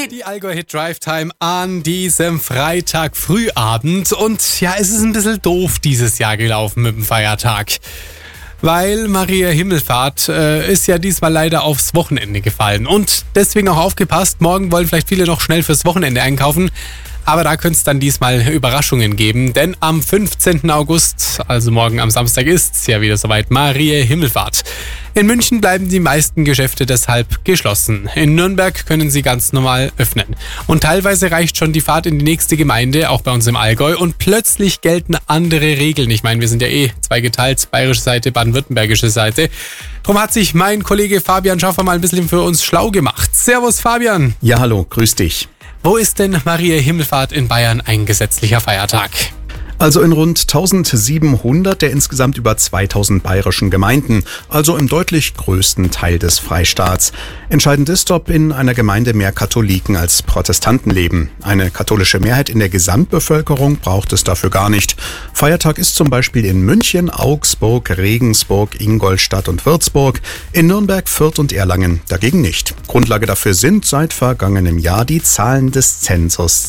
Die Allgäu Hit Drive Time an diesem Freitag Frühabend. Und ja, es ist ein bisschen doof dieses Jahr gelaufen mit dem Feiertag. Weil Maria Himmelfahrt ist ja diesmal leider aufs Wochenende gefallen. Und deswegen auch aufgepasst, morgen wollen vielleicht viele noch schnell fürs Wochenende einkaufen. Aber da könnte es dann diesmal Überraschungen geben, denn am 15. August, also morgen am Samstag, ist es ja wieder soweit, Maria Himmelfahrt. In München bleiben die meisten Geschäfte deshalb geschlossen. In Nürnberg können sie ganz normal öffnen. Und teilweise reicht schon die Fahrt in die nächste Gemeinde, auch bei uns im Allgäu, und plötzlich gelten andere Regeln. Ich meine, wir sind ja zweigeteilt, bayerische Seite, baden-württembergische Seite. Darum hat sich mein Kollege Fabian Schaffer mal ein bisschen für uns schlau gemacht. Servus Fabian. Ja, hallo, grüß dich. Wo ist denn Maria Himmelfahrt in Bayern ein gesetzlicher Feiertag? Also in rund 1700 der insgesamt über 2000 bayerischen Gemeinden, also im deutlich größten Teil des Freistaats. Entscheidend ist, ob in einer Gemeinde mehr Katholiken als Protestanten leben. Eine katholische Mehrheit in der Gesamtbevölkerung braucht es dafür gar nicht. Feiertag ist zum Beispiel in München, Augsburg, Regensburg, Ingolstadt und Würzburg, in Nürnberg, Fürth und Erlangen dagegen nicht. Grundlage dafür sind seit vergangenem Jahr die Zahlen des Zensus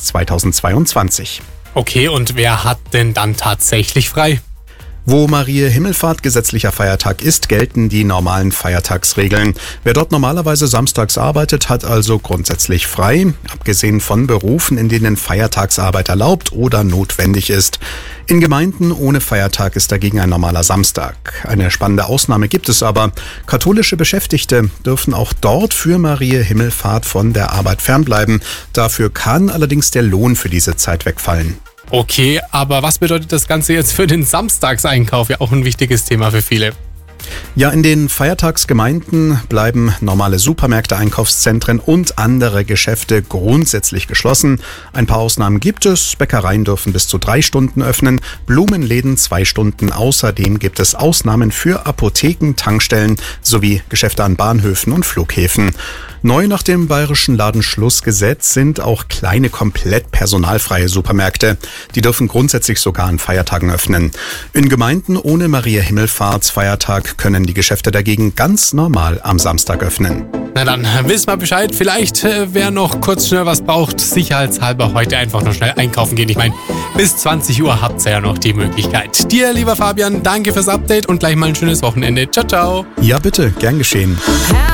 2022. Okay, und wer hat denn dann tatsächlich frei? Wo Maria Himmelfahrt gesetzlicher Feiertag ist, gelten die normalen Feiertagsregeln. Wer dort normalerweise samstags arbeitet, hat also grundsätzlich frei, abgesehen von Berufen, in denen Feiertagsarbeit erlaubt oder notwendig ist. In Gemeinden ohne Feiertag ist dagegen ein normaler Samstag. Eine spannende Ausnahme gibt es aber. Katholische Beschäftigte dürfen auch dort für Maria Himmelfahrt von der Arbeit fernbleiben. Dafür kann allerdings der Lohn für diese Zeit wegfallen. Okay, aber was bedeutet das Ganze jetzt für den Samstagseinkauf? Ja, auch ein wichtiges Thema für viele. Ja, in den Feiertagsgemeinden bleiben normale Supermärkte, Einkaufszentren und andere Geschäfte grundsätzlich geschlossen. Ein paar Ausnahmen gibt es. Bäckereien dürfen bis zu 3 Stunden öffnen, Blumenläden 2 Stunden. Außerdem gibt es Ausnahmen für Apotheken, Tankstellen sowie Geschäfte an Bahnhöfen und Flughäfen. Neu nach dem bayerischen Ladenschlussgesetz sind auch kleine, komplett personalfreie Supermärkte. Die dürfen grundsätzlich sogar an Feiertagen öffnen. In Gemeinden ohne Maria Himmelfahrts Feiertag können die Geschäfte dagegen ganz normal am Samstag öffnen. Na dann, wissen wir Bescheid. Vielleicht, wer noch kurz schnell was braucht, sicherheitshalber heute einfach noch schnell einkaufen gehen. Ich meine, bis 20 Uhr habt ihr ja noch die Möglichkeit. Dir, lieber Fabian, danke fürs Update und gleich mal ein schönes Wochenende. Ciao, ciao. Ja, bitte, gern geschehen.